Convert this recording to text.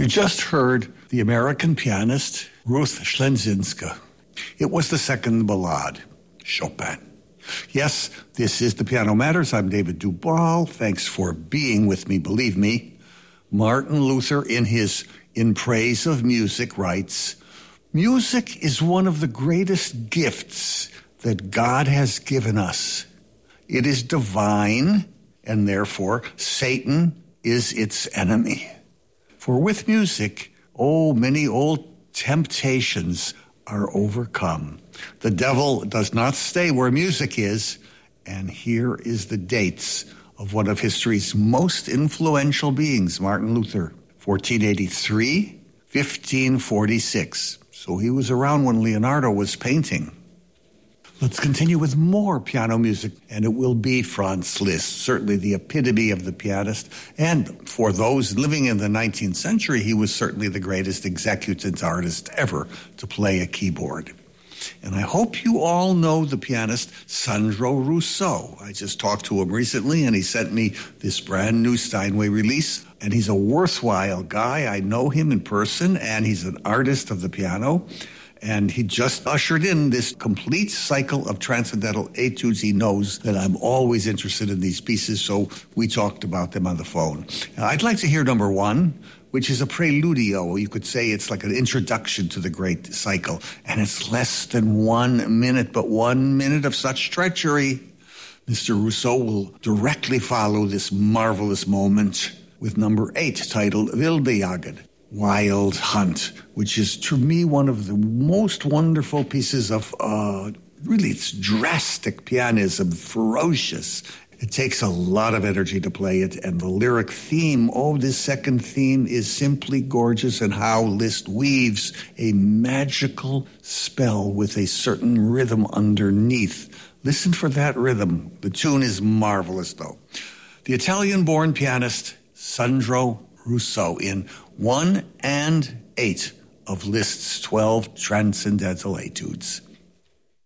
You just heard the American pianist Ruth Schlenzinska. It was the second ballade, Chopin. Yes, this is The Piano Matters. I'm David Duval. Thanks for being with me. Believe me, Martin Luther, in his In Praise of Music, writes, "Music is one of the greatest gifts that God has given us. It is divine, and therefore Satan is its enemy. For with music, many old temptations are overcome. The devil does not stay where music is." And here is the dates of one of history's most influential beings, Martin Luther. 1483, 1546. So he was around when Leonardo was painting. Let's continue with more piano music, and it will be Franz Liszt, certainly the epitome of the pianist. And for those living in the 19th century, he was certainly the greatest executant artist ever to play a keyboard. And I hope you all know the pianist Sandro Rousseau. I just talked to him recently, and he sent me this brand new Steinway release. And he's a worthwhile guy. I know him in person, and he's an artist of the piano. And he just ushered in this complete cycle of transcendental etudes. He knows that I'm always interested in these pieces, so we talked about them on the phone. Now, I'd like to hear number one, which is a preludio. You could say it's like an introduction to the great cycle. And it's less than 1 minute, but 1 minute of such treachery. Mr. Rousseau will directly follow this marvelous moment with number 8, titled Wilde Jagd, Wild Hunt, which is, to me, one of the most wonderful pieces of, really, it's drastic pianism, ferocious. It takes a lot of energy to play it, and the lyric theme, this second theme is simply gorgeous, and how Liszt weaves a magical spell with a certain rhythm underneath. Listen for that rhythm. The tune is marvelous, though. The Italian-born pianist Sandro Rousseau in 1 and 8 of Liszt's 12 Transcendental Etudes.